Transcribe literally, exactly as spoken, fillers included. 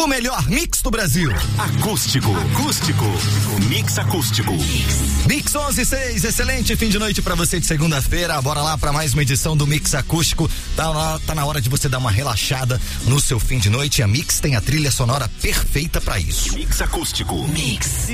do melhor mix do Brasil. Acústico. Acústico. Mix acústico. Mix onze e seis, excelente fim de noite pra você de segunda-feira. Bora lá pra mais uma edição do Mix Acústico. Tá na, tá na hora de você dar uma relaxada no seu fim de noite. A Mix tem a trilha sonora perfeita pra isso. Mix acústico. Mix.